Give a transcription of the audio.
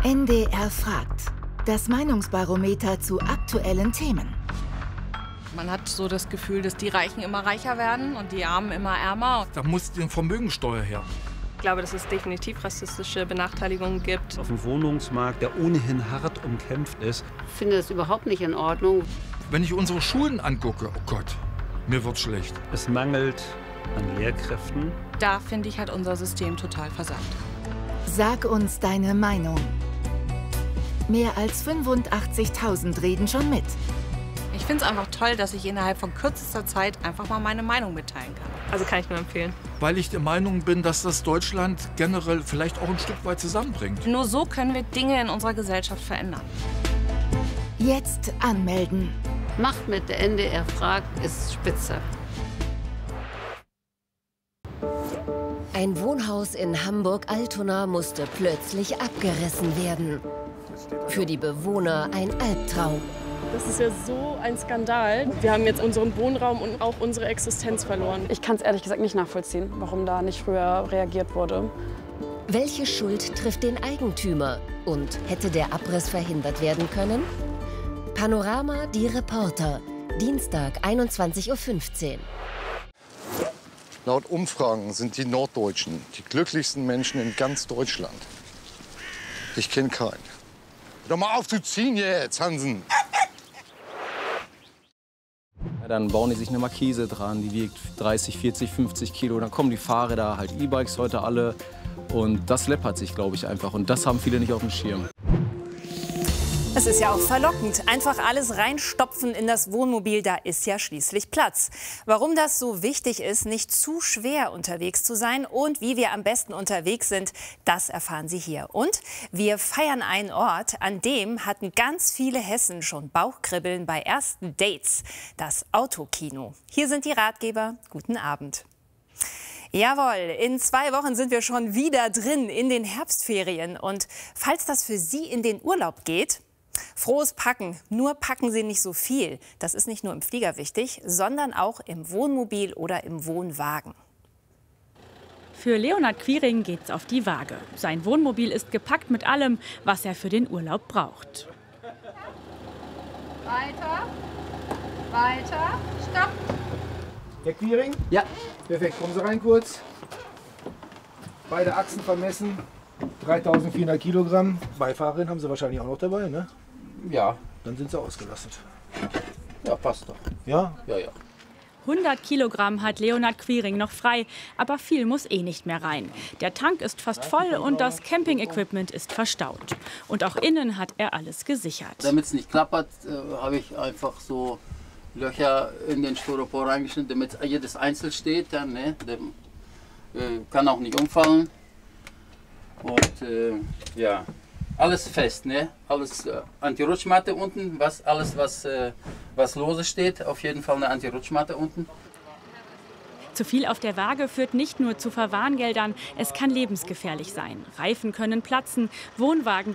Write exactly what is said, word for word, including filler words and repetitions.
N D R fragt. Das Meinungsbarometer zu aktuellen Themen. Man hat so das Gefühl, dass die Reichen immer reicher werden und die Armen immer ärmer. Da muss die Vermögensteuer her. Ich glaube, dass es definitiv rassistische Benachteiligungen gibt. Auf dem Wohnungsmarkt, der ohnehin hart umkämpft ist. Ich finde das überhaupt nicht in Ordnung. Wenn ich unsere Schulen angucke, oh Gott, mir wird schlecht. Es mangelt an Lehrkräften. Da finde ich, hat unser System total versagt. Sag uns deine Meinung. Mehr als fünfundachtzigtausend reden schon mit. Ich finde es einfach toll, dass ich innerhalb von kürzester Zeit einfach mal meine Meinung mitteilen kann. Also kann ich nur empfehlen. Weil ich der Meinung bin, dass das Deutschland generell vielleicht auch ein Stück weit zusammenbringt. Nur so können wir Dinge in unserer Gesellschaft verändern. Jetzt anmelden. Macht mit, der N D R fragt, ist spitze. Ein Wohnhaus in Hamburg-Altona musste plötzlich abgerissen werden. Für die Bewohner ein Albtraum. Das ist ja so ein Skandal. Wir haben jetzt unseren Wohnraum und auch unsere Existenz verloren. Ich kann es ehrlich gesagt nicht nachvollziehen, warum da nicht früher reagiert wurde. Welche Schuld trifft den Eigentümer? Und hätte der Abriss verhindert werden können? Panorama, die Reporter. Dienstag, einundzwanzig Uhr fünfzehn. Laut Umfragen sind die Norddeutschen die glücklichsten Menschen in ganz Deutschland. Ich kenne keinen. Hör mal auf zu ziehen jetzt, Hansen! Ja, dann bauen die sich eine Markise dran, die wiegt dreißig, vierzig, fünfzig Kilo. Dann kommen die Fahrräder, halt E-Bikes heute alle. Und das läppert sich, glaube ich, einfach. Und das haben viele nicht auf dem Schirm. Es ist ja auch verlockend. Einfach alles reinstopfen in das Wohnmobil, da ist ja schließlich Platz. Warum das so wichtig ist, nicht zu schwer unterwegs zu sein und wie wir am besten unterwegs sind, das erfahren Sie hier. Und wir feiern einen Ort, an dem hatten ganz viele Hessen schon Bauchkribbeln bei ersten Dates. Das Autokino. Hier sind die Ratgeber. Guten Abend. Jawohl, in zwei Wochen sind wir schon wieder drin in den Herbstferien. Und falls das für Sie in den Urlaub geht, frohes Packen, nur packen Sie nicht so viel. Das ist nicht nur im Flieger wichtig, sondern auch im Wohnmobil oder im Wohnwagen. Für Leonhard Quiring geht's auf die Waage. Sein Wohnmobil ist gepackt mit allem, was er für den Urlaub braucht. Weiter, weiter, stopp. Herr Quiring? Ja. Perfekt, kommen Sie rein kurz. Beide Achsen vermessen. dreitausendvierhundert Kilogramm. Beifahrerin haben Sie wahrscheinlich auch noch dabei, ne? Ja. Dann sind Sie ausgelastet. Ja, passt doch. Ja? Ja, ja. hundert Kilogramm hat Leonhard Quiring noch frei, aber viel muss eh nicht mehr rein. Der Tank ist fast voll und das Camping-Equipment ist verstaut. Und auch innen hat er alles gesichert. Damit es nicht klappert, äh, habe ich einfach so Löcher in den Styropor reingeschnitten, damit jedes einzeln steht. Dann, ne? Der, äh, kann auch nicht umfallen. Und äh, ja, alles fest, ne? Alles äh, Anti-Rutschmatte unten, was, alles was, äh, was lose steht, auf jeden Fall eine Anti-Rutschmatte unten. Zu viel auf der Waage führt nicht nur zu Verwarngeldern, es kann lebensgefährlich sein. Reifen können platzen, Wohnwagen